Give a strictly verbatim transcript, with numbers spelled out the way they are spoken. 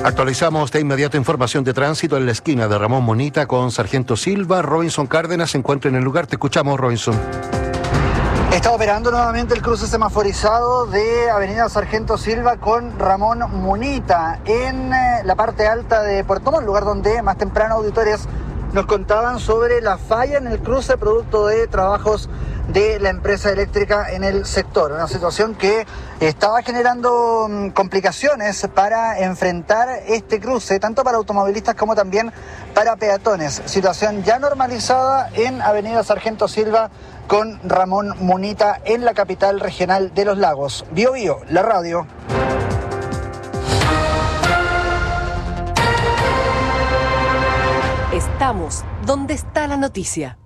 Actualizamos de inmediato información de tránsito en la esquina de Ramón Munita con Sargento Silva. Robinson Cárdenas se encuentra en el lugar. Te escuchamos, Robinson. Está operando nuevamente el cruce semaforizado de Avenida Sargento Silva con Ramón Munita en la parte alta de Puerto Montt, lugar donde más temprano auditores nos contaban sobre la falla en el cruce producto de trabajos de la empresa eléctrica en el sector. Una situación que estaba generando complicaciones para enfrentar este cruce, tanto para automovilistas como también para peatones. Situación ya normalizada en Avenida Sargento Silva con Ramón Munita en la capital regional de Los Lagos. Bio Bio, la radio. Estamos donde está la noticia.